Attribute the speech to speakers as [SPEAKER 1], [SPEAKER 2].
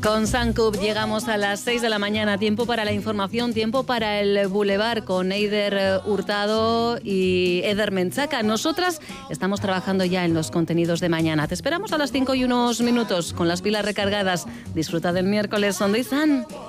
[SPEAKER 1] Con Sancup llegamos a las 6 de la mañana. Tiempo para la información, tiempo para el Boulevard con Eider Hurtado y Eder Menchaca. Nosotras estamos trabajando ya en los contenidos de mañana. Te esperamos a las 5 y unos minutos con las pilas recargadas. Disfruta del miércoles. Ondo izan.